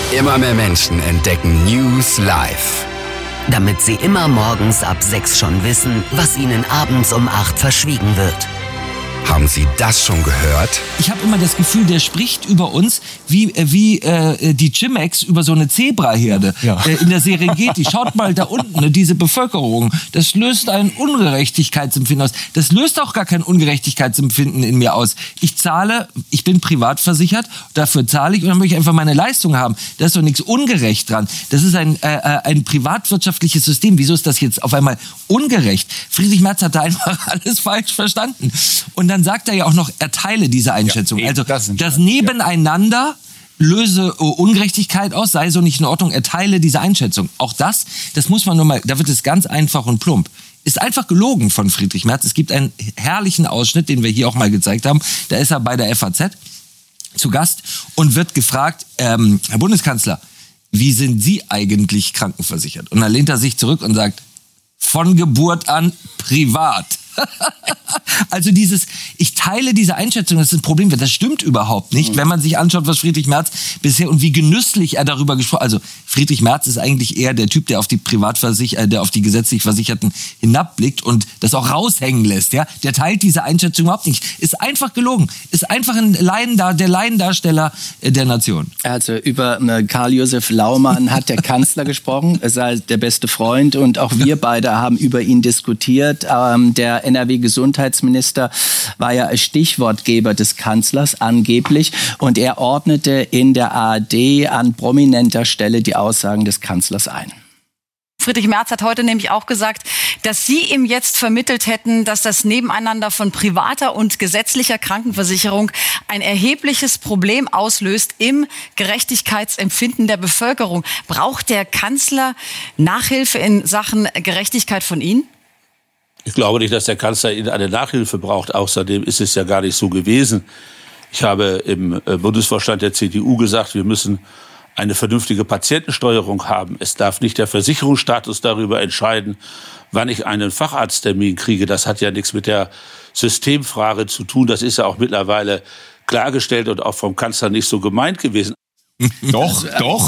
Immer mehr Menschen entdecken News live. Damit sie immer morgens ab 6 schon wissen, was ihnen abends um 8 verschwiegen wird. Haben Sie das schon gehört? Ich habe immer das Gefühl, der spricht über uns wie die Chimex über so eine Zebraherde in der Serengeti. Schaut mal da unten, diese Bevölkerung. Das löst ein Ungerechtigkeitsempfinden aus. Das löst auch gar kein Ungerechtigkeitsempfinden in mir aus. Ich bin privat versichert, dafür zahle ich und dann möchte ich einfach meine Leistung haben. Da ist doch nichts ungerecht dran. Das ist ein privatwirtschaftliches System. Wieso ist das jetzt auf einmal ungerecht? Friedrich Merz hat da einfach alles falsch verstanden. Und dann sagt er ja auch noch, er teile diese Einschätzung. Ja, also das Nebeneinander löse Ungerechtigkeit aus, sei so nicht in Ordnung, er teile diese Einschätzung. Auch das muss man nur mal, da wird es ganz einfach und plump. Ist einfach gelogen von Friedrich Merz. Es gibt einen herrlichen Ausschnitt, den wir hier auch mal gezeigt haben. Da ist er bei der FAZ zu Gast und wird gefragt, Herr Bundeskanzler, wie sind Sie eigentlich krankenversichert? Und dann lehnt er sich zurück und sagt, von Geburt an privat. Also ich teile diese Einschätzung, dass das ein Problem wird. Das stimmt überhaupt nicht, wenn man sich anschaut, was Friedrich Merz bisher und wie genüsslich er darüber gesprochen hat. Also Friedrich Merz ist eigentlich eher der Typ, der auf die der auf die gesetzlich Versicherten hinabblickt und das auch raushängen lässt. Ja, der teilt diese Einschätzung überhaupt nicht. Ist einfach gelogen. Ist einfach der Laiendarsteller der Nation. Also über Karl-Josef Laumann hat der Kanzler gesprochen. Er sei der beste Freund und auch wir beide haben über ihn diskutiert. Der NRW-Gesundheitsminister war ja Stichwortgeber des Kanzlers angeblich und er ordnete in der ARD an prominenter Stelle die Aussagen des Kanzlers ein. Friedrich Merz hat heute nämlich auch gesagt, dass Sie ihm jetzt vermittelt hätten, dass das Nebeneinander von privater und gesetzlicher Krankenversicherung ein erhebliches Problem auslöst im Gerechtigkeitsempfinden der Bevölkerung. Braucht der Kanzler Nachhilfe in Sachen Gerechtigkeit von Ihnen? Ich glaube nicht, dass der Kanzler eine Nachhilfe braucht. Außerdem ist es ja gar nicht so gewesen. Ich habe im Bundesvorstand der CDU gesagt, wir müssen eine vernünftige Patientensteuerung haben. Es darf nicht der Versicherungsstatus darüber entscheiden, wann ich einen Facharzttermin kriege. Das hat ja nichts mit der Systemfrage zu tun. Das ist ja auch mittlerweile klargestellt und auch vom Kanzler nicht so gemeint gewesen. Doch.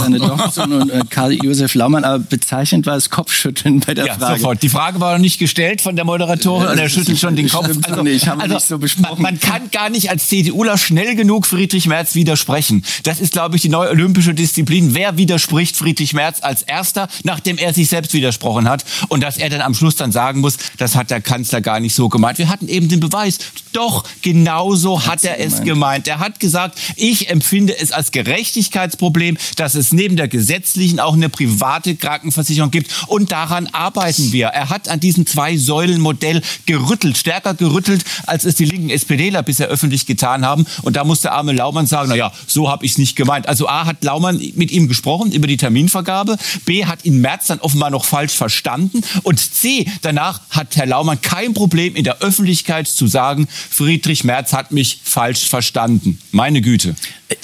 Karl-Josef Laumann, aber bezeichnend war das Kopfschütteln bei der Frage. Sofort. Die Frage war noch nicht gestellt von der Moderatorin und er schüttelt schon den Kopf. Nicht so besprochen. Man kann gar nicht als CDUler schnell genug Friedrich Merz widersprechen. Das ist, glaube ich, die neue olympische Disziplin. Wer widerspricht Friedrich Merz als Erster, nachdem er sich selbst widersprochen hat? Und dass er dann am Schluss dann sagen muss, das hat der Kanzler gar nicht so gemeint. Wir hatten eben den Beweis. Doch, genauso hat er es gemeint. Er hat gesagt, ich empfinde es als Gerechtigkeitsproblem, dass es neben der gesetzlichen auch eine private Krankenversicherung gibt. Und daran arbeiten wir. Er hat an diesem Zwei-Säulen-Modell gerüttelt, stärker gerüttelt, als es die linken SPDler bisher öffentlich getan haben. Und da muss der arme Laumann sagen, naja, so habe ich es nicht gemeint. Also A, hat Laumann mit ihm gesprochen über die Terminvergabe. B, hat ihn Merz dann offenbar noch falsch verstanden. Und C, danach hat Herr Laumann kein Problem, in der Öffentlichkeit zu sagen, Friedrich Merz hat mich falsch verstanden. Meine Güte.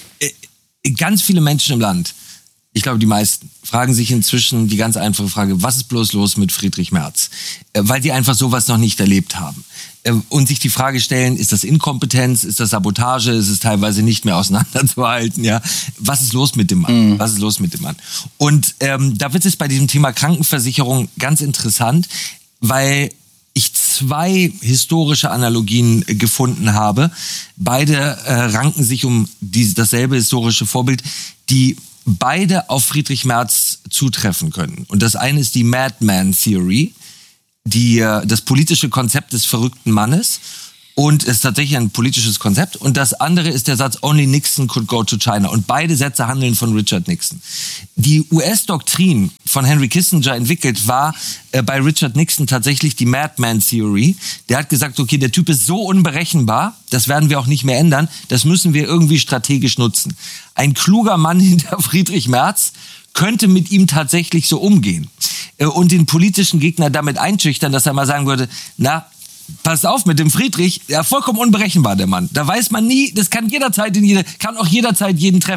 Ganz viele Menschen im Land, ich glaube die meisten, fragen sich inzwischen die ganz einfache Frage, was ist bloß los mit Friedrich Merz? Weil die einfach sowas noch nicht erlebt haben. Und sich die Frage stellen, ist das Inkompetenz, ist das Sabotage, ist es teilweise nicht mehr auseinanderzuhalten? Ja? Was ist los mit dem Mann? Was ist los mit dem Mann? Und da wird es bei diesem Thema Krankenversicherung ganz interessant, weil ich 2 historische Analogien gefunden habe. Beide ranken sich um dasselbe historische Vorbild, die beide auf Friedrich Merz zutreffen können. Und das eine ist die Madman Theory, das politische Konzept des verrückten Mannes. Und es ist tatsächlich ein politisches Konzept. Und das andere ist der Satz, only Nixon could go to China. Und beide Sätze handeln von Richard Nixon. Die US-Doktrin von Henry Kissinger entwickelt war bei Richard Nixon tatsächlich die Madman Theory. Der hat gesagt, okay, der Typ ist so unberechenbar, das werden wir auch nicht mehr ändern, das müssen wir irgendwie strategisch nutzen. Ein kluger Mann hinter Friedrich Merz könnte mit ihm tatsächlich so umgehen. Und den politischen Gegner damit einschüchtern, dass er mal sagen würde, pass auf mit dem Friedrich, ja, vollkommen unberechenbar, der Mann. Da weiß man nie, das kann auch jederzeit jeden treffen.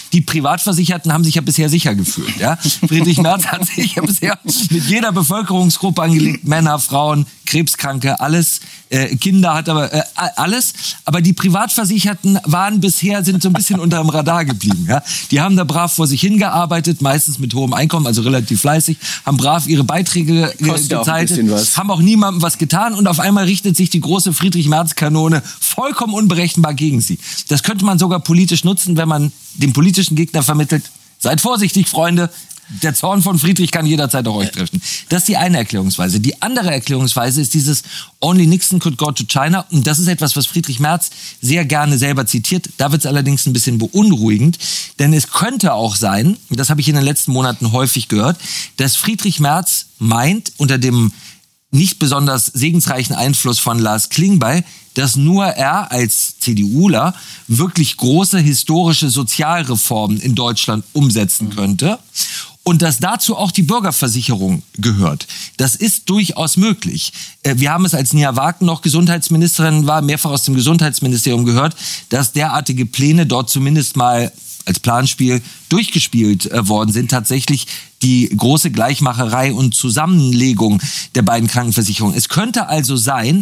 Die Privatversicherten haben sich ja bisher sicher gefühlt. Ja? Friedrich Merz hat sich ja bisher mit jeder Bevölkerungsgruppe angelegt, Männer, Frauen, Krebskranke, alles, Kinder hat aber alles. Aber die Privatversicherten sind so ein bisschen unter dem Radar geblieben. Ja? Die haben da brav vor sich hingearbeitet, meistens mit hohem Einkommen, also relativ fleißig, haben brav ihre Beiträge gezahlt, haben auch niemandem was getan und auf einmal richtet sich die große Friedrich-Merz-Kanone vollkommen unberechenbar gegen sie. Das könnte man sogar politisch nutzen, wenn man dem politischen Gegner vermittelt, seid vorsichtig, Freunde, der Zorn von Friedrich kann jederzeit auch euch treffen. Das ist die eine Erklärungsweise. Die andere Erklärungsweise ist dieses Only Nixon could go to China. Und das ist etwas, was Friedrich Merz sehr gerne selber zitiert. Da wird es allerdings ein bisschen beunruhigend. Denn es könnte auch sein, das habe ich in den letzten Monaten häufig gehört, dass Friedrich Merz meint, unter dem nicht besonders segensreichen Einfluss von Lars Klingbeil, dass nur er als CDUler wirklich große historische Sozialreformen in Deutschland umsetzen könnte. Und dass dazu auch die Bürgerversicherung gehört. Das ist durchaus möglich. Wir haben es, als Nia Wagen noch Gesundheitsministerin war, mehrfach aus dem Gesundheitsministerium gehört, dass derartige Pläne dort zumindest mal als Planspiel durchgespielt worden sind. Tatsächlich die große Gleichmacherei und Zusammenlegung der beiden Krankenversicherungen. Es könnte also sein,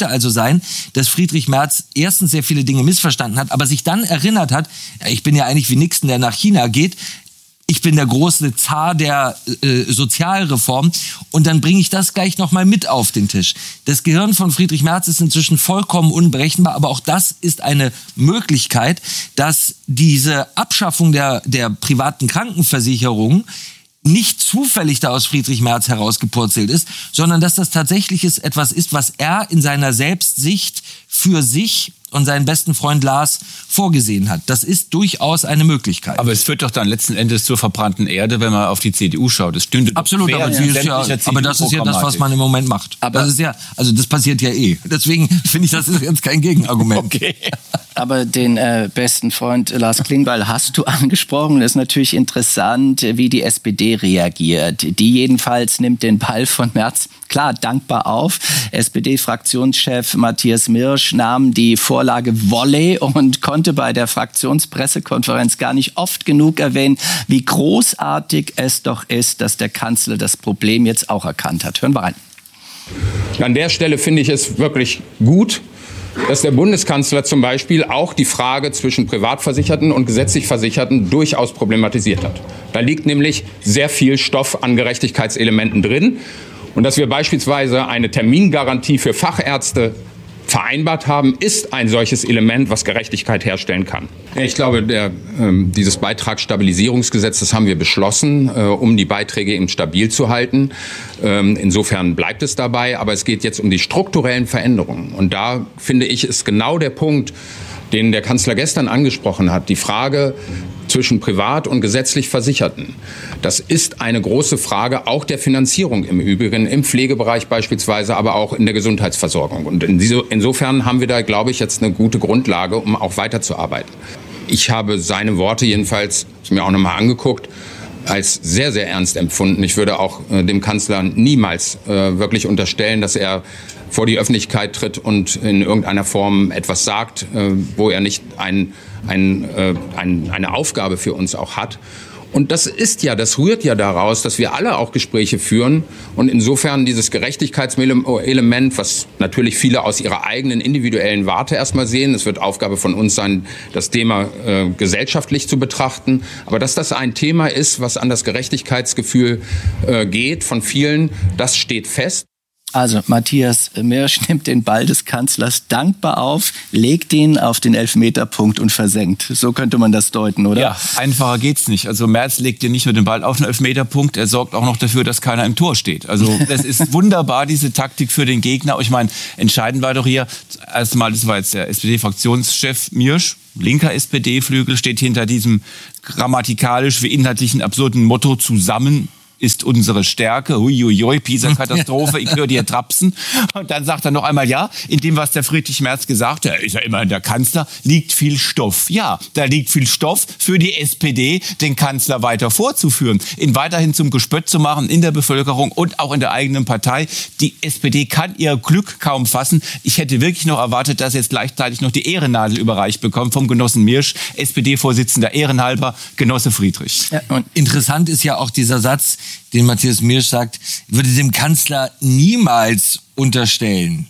dass Friedrich Merz erstens sehr viele Dinge missverstanden hat, aber sich dann erinnert hat, ja, ich bin ja eigentlich wie Nixon, der nach China geht. Ich bin der große Zar der Sozialreform und dann bringe ich das gleich nochmal mit auf den Tisch. Das Gehirn von Friedrich Merz ist inzwischen vollkommen unberechenbar, aber auch das ist eine Möglichkeit, dass diese Abschaffung der privaten Krankenversicherung nicht zufällig da aus Friedrich Merz herausgepurzelt ist, sondern dass das tatsächlich etwas ist, was er in seiner Selbstsicht für sich und seinen besten Freund Lars vorgesehen hat. Das ist durchaus eine Möglichkeit. Aber es führt doch dann letzten Endes zur verbrannten Erde, wenn man auf die CDU schaut. Das stünde absolut, aber das ist ja das, was man im Moment macht. Aber das ist ja, also das passiert ja eh. Deswegen finde ich, das ist jetzt kein Gegenargument. Okay. Aber den besten Freund Lars Klingbeil hast du angesprochen. Das ist natürlich interessant, wie die SPD reagiert. Die jedenfalls nimmt den Ball von Merz klar dankbar auf. SPD-Fraktionschef Matthias Mirsch nahm die Vorlage Volley und konnte bei der Fraktionspressekonferenz gar nicht oft genug erwähnen, wie großartig es doch ist, dass der Kanzler das Problem jetzt auch erkannt hat. Hören wir rein. An der Stelle finde ich es wirklich gut, dass der Bundeskanzler zum Beispiel auch die Frage zwischen Privatversicherten und gesetzlich Versicherten durchaus problematisiert hat. Da liegt nämlich sehr viel Stoff an Gerechtigkeitselementen drin. Und dass wir beispielsweise eine Termingarantie für Fachärzte vereinbart haben, ist ein solches Element, was Gerechtigkeit herstellen kann. Ich glaube, dieses Beitragsstabilisierungsgesetz, das haben wir beschlossen, um die Beiträge eben stabil zu halten. Insofern bleibt es dabei, aber es geht jetzt um die strukturellen Veränderungen. Und da, finde ich, ist genau der Punkt, den der Kanzler gestern angesprochen hat, die Frage zwischen privat und gesetzlich Versicherten. Das ist eine große Frage auch der Finanzierung im Übrigen, im Pflegebereich beispielsweise, aber auch in der Gesundheitsversorgung. Und insofern haben wir da, glaube ich, jetzt eine gute Grundlage, um auch weiterzuarbeiten. Ich habe seine Worte jedenfalls mir auch nochmal angeguckt, als sehr, sehr ernst empfunden. Ich würde auch dem Kanzler niemals wirklich unterstellen, dass er vor die Öffentlichkeit tritt und in irgendeiner Form etwas sagt, wo er nicht eine Aufgabe für uns auch hat. Und das rührt ja daraus, dass wir alle auch Gespräche führen und insofern dieses Gerechtigkeitselement, was natürlich viele aus ihrer eigenen individuellen Warte erstmal sehen, es wird Aufgabe von uns sein, das Thema gesellschaftlich zu betrachten, aber dass das ein Thema ist, was an das Gerechtigkeitsgefühl geht von vielen, das steht fest. Also Matthias Mirsch nimmt den Ball des Kanzlers dankbar auf, legt ihn auf den Elfmeterpunkt und versenkt. So könnte man das deuten, oder? Ja, einfacher geht's nicht. Also Merz legt dir nicht nur den Ball auf den Elfmeterpunkt, er sorgt auch noch dafür, dass keiner im Tor steht. Also das ist wunderbar, diese Taktik für den Gegner. Ich meine, entscheidend war doch hier, erstmal, das war jetzt der SPD-Fraktionschef Mirsch, linker SPD-Flügel, steht hinter diesem grammatikalisch wie inhaltlichen absurden Motto zusammen ist unsere Stärke. Huiuiui, Pisa-Katastrophe, ich höre dir trapsen. Und dann sagt er noch einmal, ja, in dem, was der Friedrich Merz gesagt hat, er ist ja immerhin der Kanzler, liegt viel Stoff. Ja, da liegt viel Stoff für die SPD, den Kanzler weiter vorzuführen, ihn weiterhin zum Gespött zu machen in der Bevölkerung und auch in der eigenen Partei. Die SPD kann ihr Glück kaum fassen. Ich hätte wirklich noch erwartet, dass jetzt gleichzeitig noch die Ehrennadel überreicht bekommt vom Genossen Mirsch, SPD-Vorsitzender ehrenhalber, Genosse Friedrich. Ja, und interessant ist ja auch dieser Satz, den Matthias Mirsch sagt, würde dem Kanzler niemals unterstellen,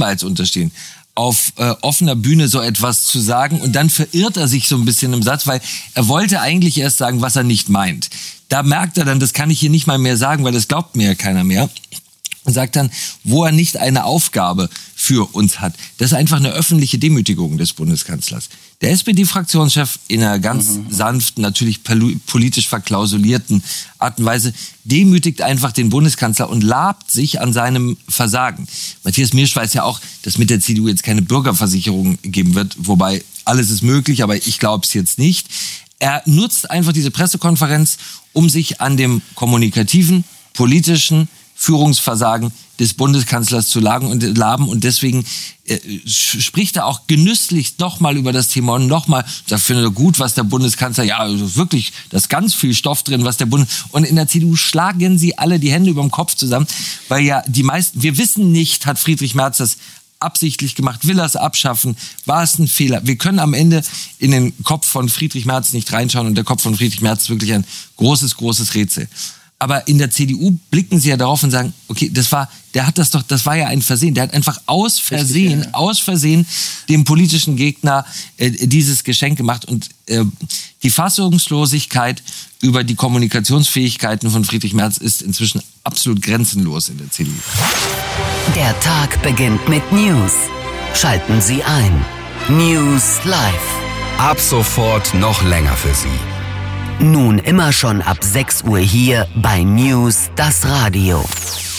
auf offener Bühne so etwas zu sagen. Und dann verirrt er sich so ein bisschen im Satz, weil er wollte eigentlich erst sagen, was er nicht meint. Da merkt er dann, das kann ich hier nicht mal mehr sagen, weil das glaubt mir ja keiner mehr. Und sagt dann, wo er nicht eine Aufgabe für uns hat. Das ist einfach eine öffentliche Demütigung des Bundeskanzlers. Der SPD-Fraktionschef in einer ganz sanften, natürlich politisch verklausulierten Art und Weise demütigt einfach den Bundeskanzler und labt sich an seinem Versagen. Matthias Mirsch weiß ja auch, dass mit der CDU jetzt keine Bürgerversicherung geben wird, wobei alles ist möglich, aber ich glaube es jetzt nicht. Er nutzt einfach diese Pressekonferenz, um sich an dem kommunikativen, politischen Führungsversagen des Bundeskanzlers zu laben und deswegen spricht er auch genüsslich nochmal über das Thema und nochmal, da findet er gut, was der Bundeskanzler, ja, also wirklich, da ist ganz viel Stoff drin, was der und in der CDU schlagen sie alle die Hände über dem Kopf zusammen, weil ja die meisten, wir wissen nicht, hat Friedrich Merz das absichtlich gemacht, will er es abschaffen, war es ein Fehler? Wir können am Ende in den Kopf von Friedrich Merz nicht reinschauen und der Kopf von Friedrich Merz ist wirklich ein großes, großes Rätsel. Aber in der CDU blicken sie ja darauf und sagen, okay, das war ja ein Versehen. Der hat einfach aus Versehen dem politischen Gegner dieses Geschenk gemacht. Und die Fassungslosigkeit über die Kommunikationsfähigkeiten von Friedrich Merz ist inzwischen absolut grenzenlos in der CDU. Der Tag beginnt mit News. Schalten Sie ein. News Live. Ab sofort noch länger für Sie. Nun immer schon ab 6 Uhr hier bei News, das Radio.